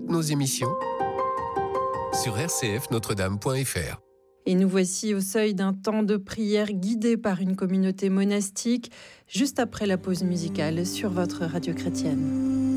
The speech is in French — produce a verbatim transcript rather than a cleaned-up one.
toutes nos émissions sur r c f notre dame point f r. Et nous voici au seuil d'un temps de prière guidé par une communauté monastique, juste après la pause musicale sur votre radio chrétienne.